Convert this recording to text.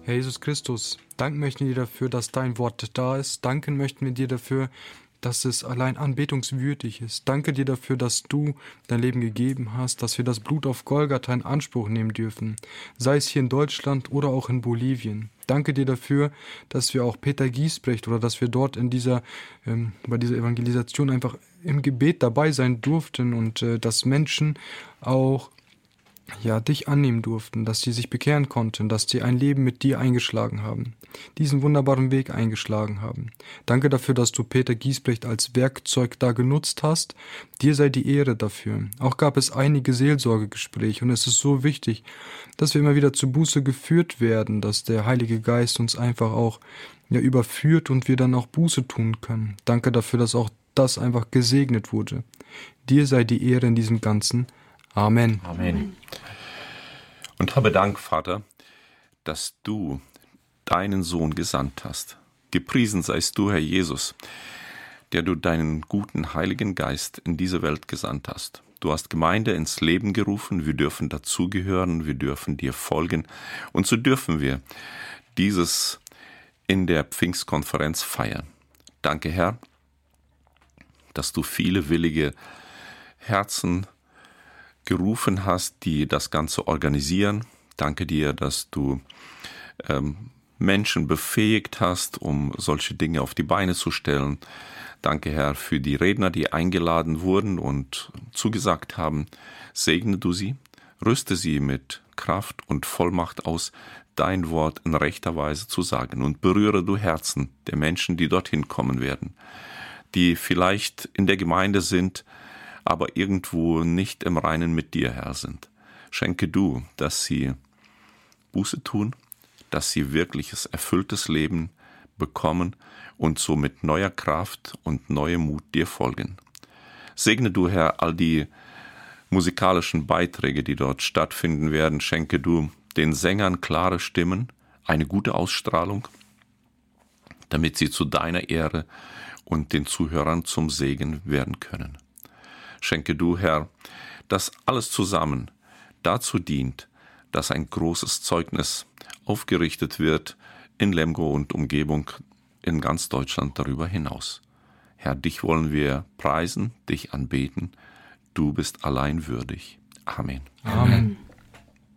Herr Jesus Christus, danken möchten wir dir dafür, dass dein Wort da ist. Danken möchten wir dir dafür, dass es allein anbetungswürdig ist. Danke dir dafür, dass du dein Leben gegeben hast, dass wir das Blut auf Golgatha in Anspruch nehmen dürfen, sei es hier in Deutschland oder auch in Bolivien. Danke dir dafür, dass wir auch Peter Giesbrecht oder dass wir dort bei dieser Evangelisation einfach im Gebet dabei sein durften und dass Menschen auch dich annehmen durften, dass sie sich bekehren konnten, dass sie ein Leben mit dir eingeschlagen haben, diesen wunderbaren Weg eingeschlagen haben. Danke dafür, dass du Peter Giesbrecht als Werkzeug da genutzt hast. Dir sei die Ehre dafür. Auch gab es einige Seelsorgegespräche und es ist so wichtig, dass wir immer wieder zu Buße geführt werden, dass der Heilige Geist uns einfach auch überführt und wir dann auch Buße tun können. Danke dafür, dass auch das einfach gesegnet wurde. Dir sei die Ehre in diesem Ganzen. Amen. Amen. Und habe Dank, Vater, dass du deinen Sohn gesandt hast. Gepriesen seist du, Herr Jesus, der du deinen guten Heiligen Geist in diese Welt gesandt hast. Du hast Gemeinde ins Leben gerufen, wir dürfen dazugehören, wir dürfen dir folgen und so dürfen wir dieses in der Pfingstkonferenz feiern. Danke, Herr, dass du viele willige Herzen gerufen hast, die das Ganze organisieren. Danke dir, dass du Menschen befähigt hast, um solche Dinge auf die Beine zu stellen. Danke, Herr, für die Redner, die eingeladen wurden und zugesagt haben. Segne du sie, rüste sie mit Kraft und Vollmacht aus, dein Wort in rechter Weise zu sagen und berühre du Herzen der Menschen, die dorthin kommen werden, die vielleicht in der Gemeinde sind, aber irgendwo nicht im Reinen mit dir, Herr, sind. Schenke du, dass sie Buße tun, dass sie wirkliches, erfülltes Leben bekommen und so mit neuer Kraft und neuem Mut dir folgen. Segne du, Herr, all die musikalischen Beiträge, die dort stattfinden werden. Schenke du den Sängern klare Stimmen, eine gute Ausstrahlung, damit sie zu deiner Ehre und den Zuhörern zum Segen werden können. Schenke du, Herr, dass alles zusammen dazu dient, dass ein großes Zeugnis aufgerichtet wird in Lemgo und Umgebung, in ganz Deutschland darüber hinaus. Herr, dich wollen wir preisen, dich anbeten. Du bist allein würdig. Amen. Amen.